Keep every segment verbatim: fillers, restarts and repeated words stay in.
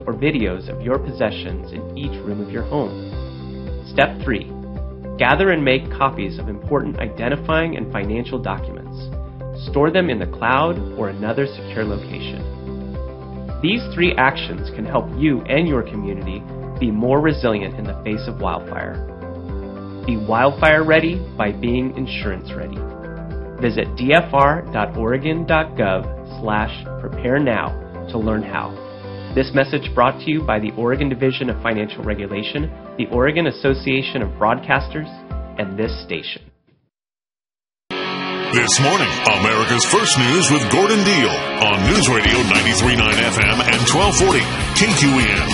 or videos of your possessions in each room of your home. Step three. Gather and make copies of important identifying and financial documents. Store them in the cloud or another secure location. These three actions can help you and your community be more resilient in the face of wildfire. Be wildfire ready by being insurance ready. Visit d f r dot oregon dot gov slash prepare now to learn how. This message brought to you by the Oregon Division of Financial Regulation, the Oregon Association of Broadcasters, and this station. This morning, America's First News with Gordon Deal on News Radio ninety-three point nine F M and twelve forty K Q E N.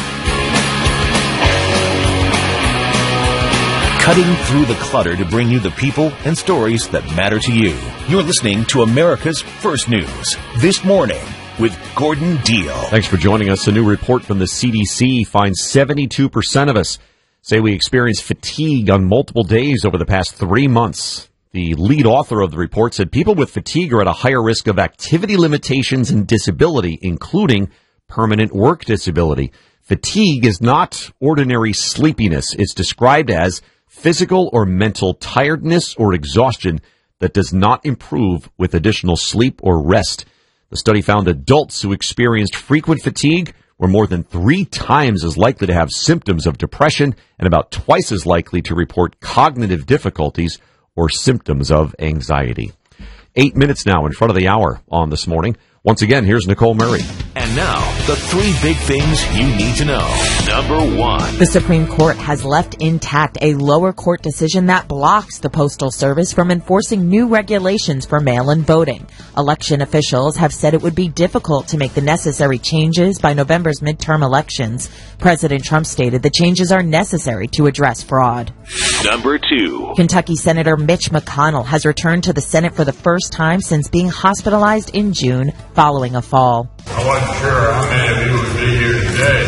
Cutting through the clutter to bring you the people and stories that matter to you. You're listening to America's First News this morning with Gordon Deal. Thanks for joining us. A new report from the C D C finds seventy-two percent of us say we experience fatigue on multiple days over the past three months. The lead author of the report said people with fatigue are at a higher risk of activity limitations and disability, including permanent work disability. Fatigue is not ordinary sleepiness. It's described as physical or mental tiredness or exhaustion that does not improve with additional sleep or rest. The study found adults who experienced frequent fatigue were more than three times as likely to have symptoms of depression and about twice as likely to report cognitive difficulties or symptoms of anxiety. Eight minutes now in front of the hour on This Morning. Once again, here's Nicole Murray. And now, the three big things you need to know. Number one. The Supreme Court has left intact a lower court decision that blocks the Postal Service from enforcing new regulations for mail-in voting. Election officials have said it would be difficult to make the necessary changes by November's midterm elections. President Trump stated the changes are necessary to address fraud. Number two. Kentucky Senator Mitch McConnell has returned to the Senate for the first time since being hospitalized in June following a fall. I wasn't sure how many of you would be here today,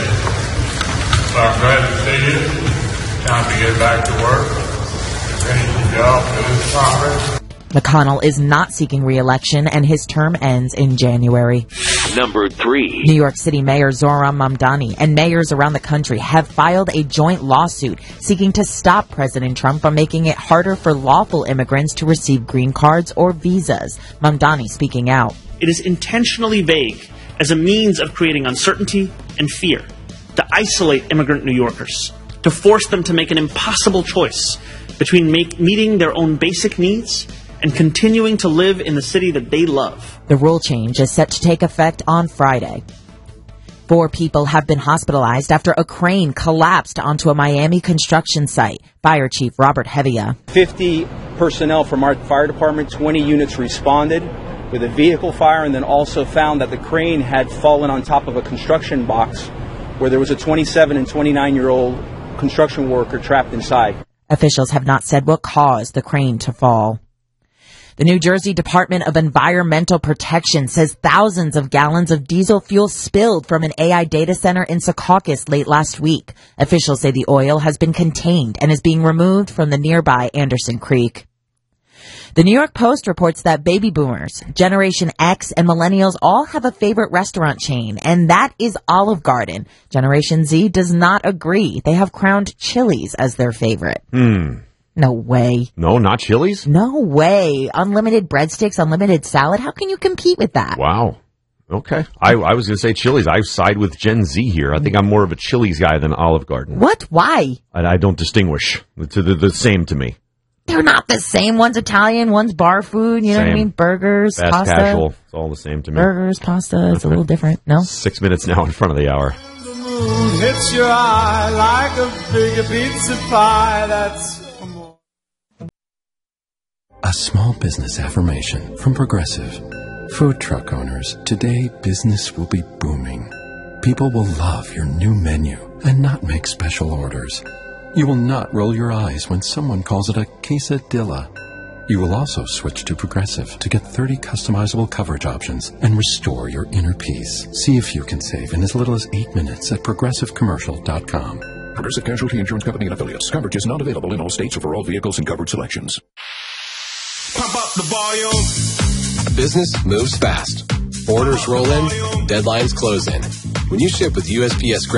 so I'm glad to see you. Time to get back to work, finish the job for this Congress. McConnell is not seeking re-election, and his term ends in January. Number three. New York City Mayor Zohran Mamdani and mayors around the country have filed a joint lawsuit seeking to stop President Trump from making it harder for lawful immigrants to receive green cards or visas. Mamdani speaking out. It is intentionally vague as a means of creating uncertainty and fear, to isolate immigrant New Yorkers, to force them to make an impossible choice between make, meeting their own basic needs and continuing to live in the city that they love. The rule change is set to take effect on Friday. Four people have been hospitalized after a crane collapsed onto a Miami construction site. Fire Chief Robert Hevia. fifty personnel from our fire department, twenty units responded with a vehicle fire, and then also found that the crane had fallen on top of a construction box where there was a twenty-seven and twenty-nine-year-old construction worker trapped inside. Officials have not said what caused the crane to fall. The New Jersey Department of Environmental Protection says thousands of gallons of diesel fuel spilled from an A I data center in Secaucus late last week. Officials say the oil has been contained and is being removed from the nearby Anderson Creek. The New York Post reports that baby boomers, Generation X, and millennials all have a favorite restaurant chain, and that is Olive Garden. Generation Z does not agree. They have crowned Chili's as their favorite. Hmm. No way. No, not Chili's? No way. Unlimited breadsticks, unlimited salad. How can you compete with that? Wow. Okay. I, I was going to say Chili's. I side with Gen Z here. I think I'm more of a Chili's guy than Olive Garden. What? Why? I, I don't distinguish. It's the, the same to me. They're not the same. One's Italian, one's bar food. You know same. what I mean? Burgers, Fast pasta. casual. It's all the same to me. Burgers, pasta. It's okay. a little different. No? Six minutes now in front of the hour. The moon hits your eye like a big pizza pie. That's a small business affirmation from Progressive. Food truck owners, today business will be booming. People will love your new menu and not make special orders. You will not roll your eyes when someone calls it a quesadilla. You will also switch to Progressive to get thirty customizable coverage options and restore your inner peace. See if you can save in as little as eight minutes at progressive commercial dot com. Progressive Casualty Insurance Company and Affiliates. Coverage is not available in all states or for all vehicles and covered selections. pump up the volume. Business moves fast. Orders roll in, deadlines close in. When you ship with U S P S